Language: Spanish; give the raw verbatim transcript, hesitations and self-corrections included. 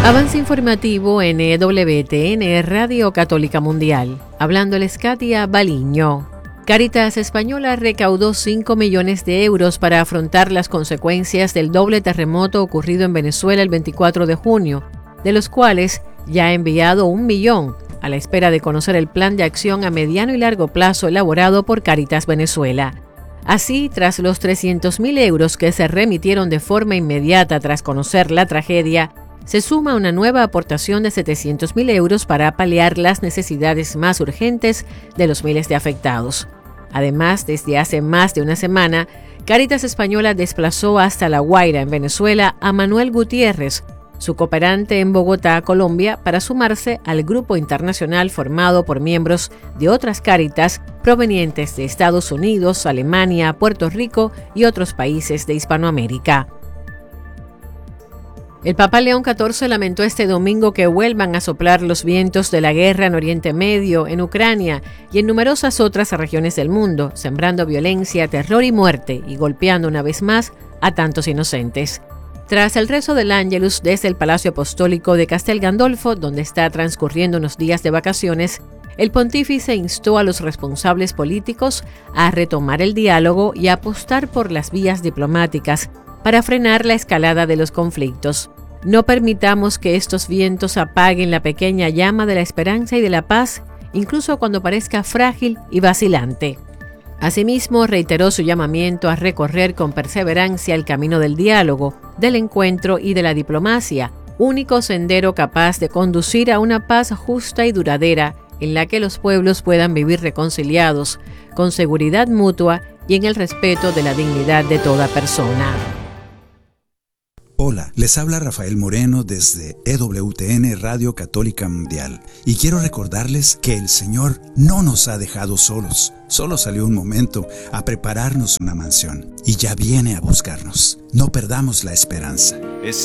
Avance informativo en E W T N, Radio Católica Mundial. Hablándoles Katia Baliño. Cáritas Española recaudó cinco millones de euros para afrontar las consecuencias del doble terremoto ocurrido en Venezuela el veinticuatro de junio, de los cuales ya ha enviado un millón, a la espera de conocer el plan de acción a mediano y largo plazo elaborado por Cáritas Venezuela. Así, tras los trescientos mil euros que se remitieron de forma inmediata tras conocer la tragedia, se suma una nueva aportación de setecientos mil euros para paliar las necesidades más urgentes de los miles de afectados. Además, desde hace más de una semana, Cáritas Española desplazó hasta La Guaira, en Venezuela, a Manuel Gutiérrez, su cooperante en Bogotá, Colombia, para sumarse al grupo internacional formado por miembros de otras Cáritas provenientes de Estados Unidos, Alemania, Puerto Rico y otros países de Hispanoamérica. El Papa León catorce lamentó este domingo que vuelvan a soplar los vientos de la guerra en Oriente Medio, en Ucrania y en numerosas otras regiones del mundo, sembrando violencia, terror y muerte y golpeando una vez más a tantos inocentes. Tras el rezo del Ángelus desde el Palacio Apostólico de Castel Gandolfo, donde está transcurriendo unos días de vacaciones, el pontífice instó a los responsables políticos a retomar el diálogo y a apostar por las vías diplomáticas para frenar la escalada de los conflictos. No permitamos que estos vientos apaguen la pequeña llama de la esperanza y de la paz, incluso cuando parezca frágil y vacilante. Asimismo, reiteró su llamamiento a recorrer con perseverancia el camino del diálogo, del encuentro y de la diplomacia, único sendero capaz de conducir a una paz justa y duradera en la que los pueblos puedan vivir reconciliados, con seguridad mutua y en el respeto de la dignidad de toda persona. Hola, les habla Rafael Moreno desde E W T N Radio Católica Mundial y quiero recordarles que el Señor no nos ha dejado solos. Solo salió un momento a prepararnos una mansión y ya viene a buscarnos. No perdamos la esperanza.